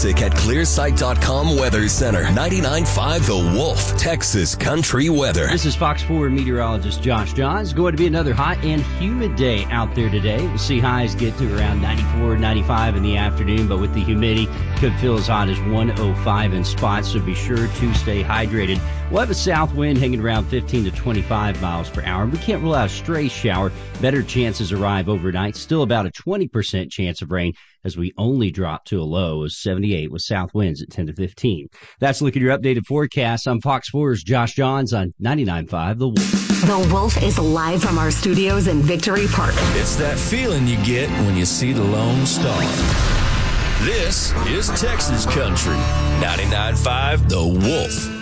At clearsight.com Weather Center, 99.5 The Wolf, Texas Country Weather. This is Fox 4 meteorologist Josh Johns. Going to be another hot and humid day out there today. We'll see highs get to around 94, 95 in the afternoon, but with the humidity, could feel as hot as 105 in spots, so be sure to stay hydrated. We'll have a south wind hanging around 15 to 25 miles per hour. We can't rule out a stray shower. Better chances arrive overnight. Still about a 20% chance of rain as we only drop to a low of 78 with south winds at 10 to 15. That's a look at your updated forecast. I'm Fox 4's Josh Johns on 99.5 The Wolf. The Wolf is live from our studios in Victory Park. It's that feeling you get when you see the Lone Star. This is Texas Country, 99.5 The Wolf.